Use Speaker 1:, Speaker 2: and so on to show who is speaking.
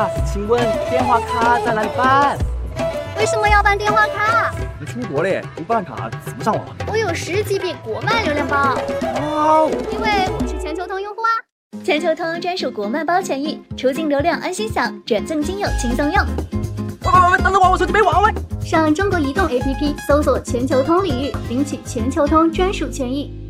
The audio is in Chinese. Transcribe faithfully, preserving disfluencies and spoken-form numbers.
Speaker 1: 啊，请问电话卡在哪里办？
Speaker 2: 为什么要办电话卡？
Speaker 1: 你出国嘞，不办卡怎么上网？
Speaker 2: 我有十 G B 国漫流量包。
Speaker 1: 哇，
Speaker 2: 因为我是全球通用户啊。全球通专属国漫包权益，出境流量安心享，转赠金友轻松用。
Speaker 1: 喂喂喂，等等我，我手机没网喂。
Speaker 2: 上中国移动 A P P 搜索全球通领域，领取全球通专属权益。